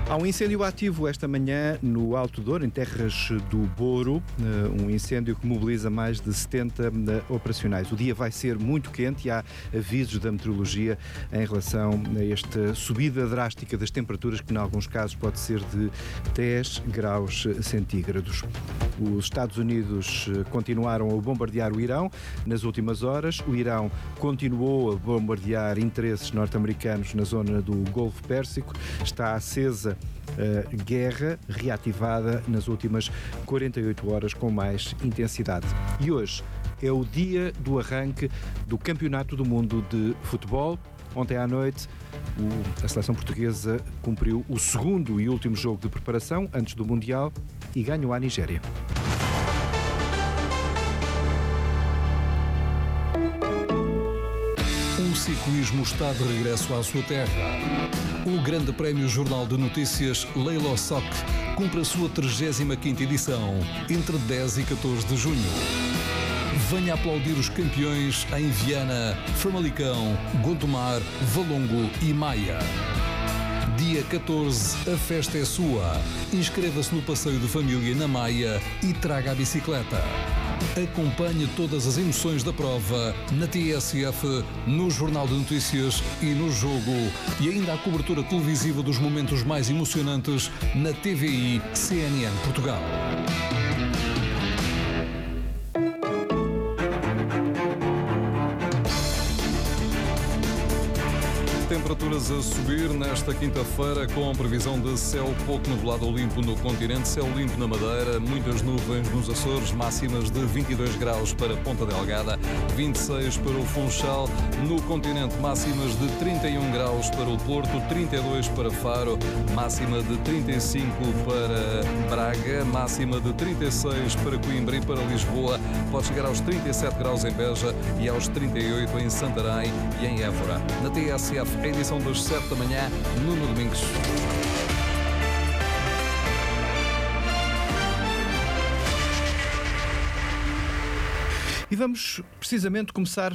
Há um incêndio ativo esta manhã no Alto Douro, em terras do Boro, um incêndio que mobiliza mais de 70 operacionais. O dia vai ser muito quente e há avisos da meteorologia em relação a esta subida drástica das temperaturas, que em alguns casos pode ser de 10 graus centígrados. Os Estados Unidos continuaram a bombardear o Irão nas últimas horas. O Irão continuou a bombardear interesses norte-americanos na zona do Golfo Pérsico. Está acesa a guerra, reativada nas últimas 48 horas com mais intensidade. E hoje é o dia do arranque do Campeonato do Mundo de Futebol. Ontem à noite, a seleção portuguesa cumpriu o segundo e último jogo de preparação antes do Mundial e ganhou à Nigéria. O ciclismo está de regresso à sua terra. O Grande Prémio Jornal de Notícias Leilo Soc cumpre a sua 35ª edição, entre 10 e 14 de junho. Venha aplaudir os campeões em Viana, Famalicão, Gondomar, Valongo e Maia. Dia 14, a festa é sua. Inscreva-se no passeio de família na Maia e traga a bicicleta. Acompanhe todas as emoções da prova na TSF, no Jornal de Notícias e no Jogo. E ainda a cobertura televisiva dos momentos mais emocionantes na TVI CNN Portugal. Temperaturas a subir nesta quinta-feira, com previsão de céu pouco nublado ou limpo no continente, céu limpo na Madeira, muitas nuvens nos Açores, máximas de 22 graus para Ponta Delgada, 26 para o Funchal, no continente máximas de 31 graus para o Porto, 32 para Faro, máxima de 35 para Braga, máxima de 36 para Coimbra e para Lisboa, pode chegar aos 37 graus em Beja e aos 38 em Santarém e em Évora. Na TSF, a edição das 7 da manhã, Nuno Domingos. E vamos precisamente começar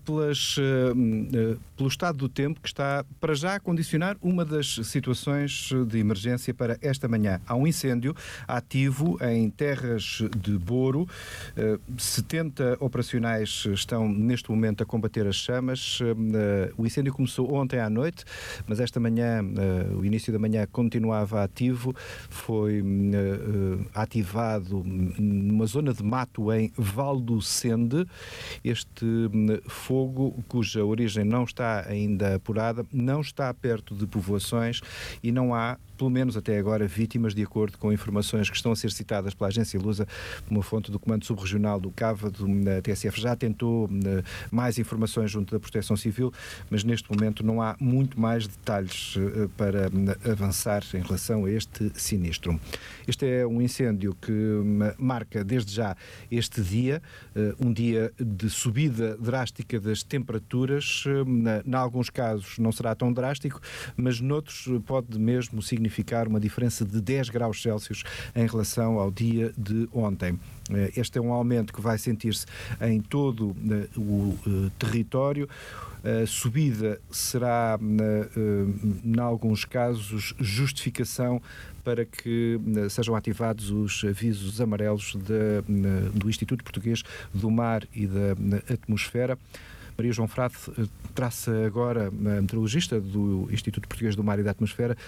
pelo estado do tempo, que está para já a condicionar uma das situações de emergência para esta manhã. Há um incêndio ativo em terras de Boro. 70 operacionais estão neste momento a combater as chamas. O incêndio começou ontem à noite, mas esta manhã, o início da manhã, continuava ativo. Foi ativado numa zona de mato em Val do Sende. Este fogo, cuja origem não está ainda apurada, não está perto de povoações e não há, pelo menos até agora, vítimas, de acordo com informações que estão a ser citadas pela agência Lusa, uma fonte do Comando Subregional do Cava, da TSF, já tentou mais informações junto da Proteção Civil, mas neste momento não há muito mais detalhes para avançar em relação a este sinistro. Este é um incêndio que marca desde já este dia, um dia de subida drástica das temperaturas. Em alguns casos não será tão drástico, mas noutros pode mesmo significar uma diferença de 10 graus Celsius em relação ao dia de ontem. Este é um aumento que vai sentir-se em todo o território. A subida será, em alguns casos, justificação para que sejam ativados os avisos amarelos do Instituto Português do Mar e da Atmosfera. Maria João Frade traça agora, a meteorologista do Instituto Português do Mar e da Atmosfera,